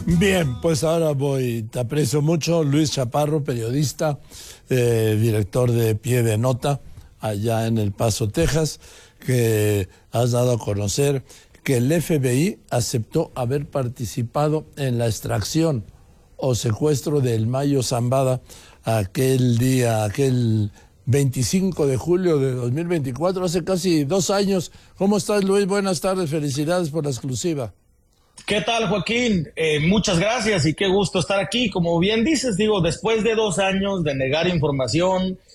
Bien, pues ahora te aprecio mucho, Luis Chaparro, periodista, director de Pie de Nota, allá en El Paso, Texas, que has dado a conocer que el FBI aceptó haber participado en la extracción o secuestro del Mayo Zambada aquel 25 de julio de 2024, hace casi 2 años. ¿Cómo estás, Luis? Buenas tardes, felicidades por la exclusiva. ¿Qué tal, Joaquín? Muchas gracias y qué gusto estar aquí. Como bien dices, después de 2 años de negar información,